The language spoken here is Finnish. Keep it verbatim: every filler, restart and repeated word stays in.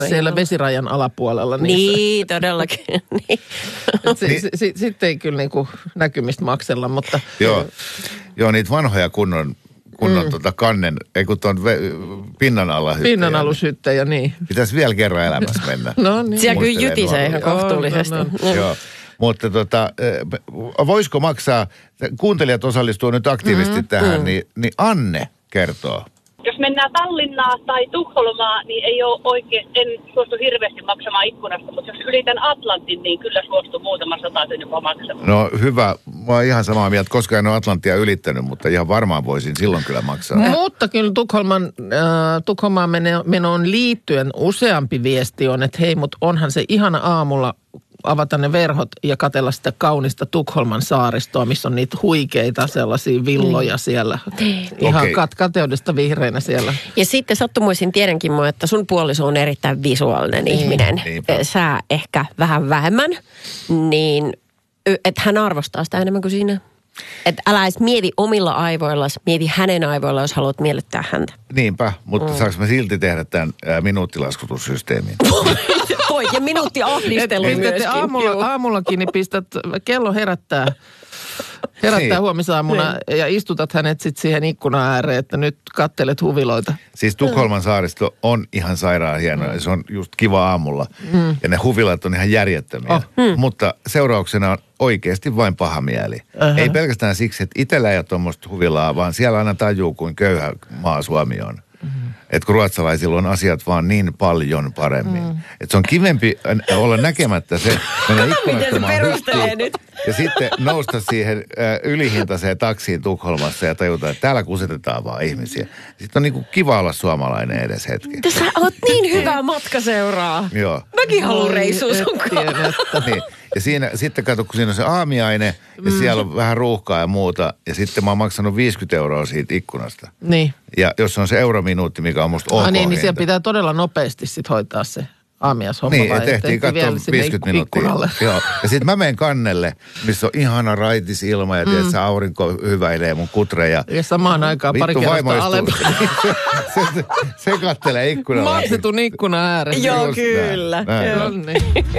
siellä vesirajan alapuolella. Niin, todellakin. niin. Sitten si, si, si, ei kyllä niinku näkymistä maksella, mutta... Joo, Joo niitä vanhoja kunnon, kunnon mm. tota kannen, ei kun tuon pinnan alla hyttejä. Pinnan alushyttejä, niin. Pitäisi vielä kerran elämässä mennä. No niin. Siellä kyllä jytisee ihan kohtuullisesti. No, no, no. Joo. Mutta tota, voisiko maksaa, kuuntelijat osallistuu nyt aktiivisesti mm-hmm. tähän, mm. niin, niin Anne kertoo. Jos mennään Tallinnaa tai Tukholmaa, niin ei ole oikein, en suostu hirveästi maksamaan ikkunasta, mutta jos ylitän Atlantin, niin kyllä suostu muutama sataisen jopa maksamaan. No hyvä, mä oon ihan samaa mieltä, koska en ole Atlanttia ylittänyt, mutta ihan varmaan voisin silloin kyllä maksaa. Mutta kyllä Tukholman, äh, Tukholmaan menoon liittyen useampi viesti on, että hei, mutta onhan se ihana aamulla avata ne verhot ja katsella sitä kaunista Tukholman saaristoa, missä on niitä huikeita sellaisia villoja mm. siellä. Ihan okay. kat- kateudesta vihreinä siellä. Ja sitten sattumoisin tiedänkin mua, että sun puoliso on erittäin visuaalinen niin. ihminen. Niinpä. Sä ehkä vähän vähemmän, niin että hän arvostaa sitä enemmän kuin sinä. Että älä edes mieti omilla aivoillasi, mieti hänen aivoillaan, jos haluat miellyttää häntä. Niinpä, mutta mm. saanko mä silti tehdä tämän ää, minuuttilaskutussysteemin? Voi, ja minuuttiahdistelu et, myöskin. Aamulla, aamullakin niin pistät, kello herättää, herättää niin. huomisaamuna niin. ja istutat hänet sitten siihen ikkunan ääreen, että nyt kattelet huviloita. Siis Tukholman saaristo on ihan sairaan hienoa, mm. se on just kiva aamulla. Mm. Ja ne huvilat on ihan järjettömiä. Oh. Mm. Mutta seurauksena on oikeasti vain paha mieli. Uh-huh. Ei pelkästään siksi, että itsellä ei ole tuommoista huvilaa, vaan siellä aina tajuu, kuin köyhä maa Suomi on. Mm-hmm. Että kun ruotsalaisilla on asiat vaan niin paljon paremmin. Mm. Että se on kivempi olla näkemättä se, mennä ikkunastamaan hyttiin ja sitten nousta siihen äh, ylihintaiseen taksiin Tukholmassa ja tajuta, että täällä kusetetaan vaan ihmisiä. Sitten on niinku kiva olla suomalainen edes hetki. Sä oot niin hyvä matkaseuraa. Joo. Mäkin haluan reissua sun kanssa. Niin. Ja siinä, sitten kato, kun siinä on se aamiaine ja mm. siellä on vähän ruuhkaa ja muuta. Ja sitten mä oon maksanut viisikymmentä euroa siitä ikkunasta. Niin. Ja jos on se eurominuutti, mikä on musta ok ah, niin, niin siellä pitää todella nopeasti sit hoitaa se aamiashomma. Niin, ja tehtiin katsoa viisikymmentä minuuttia. Joo. Ja sitten mä menen kannelle, missä on ihana raitis ilma ja mm. tiedät, se aurinko hyväilee mun kutreja. Ja samaan aikaan pari kerrosta alempi. se, se, se kattelee ikkunalla. Maksetun ikkunan ääressä. Joo, kyllä. Näin, näin. Joo, niin.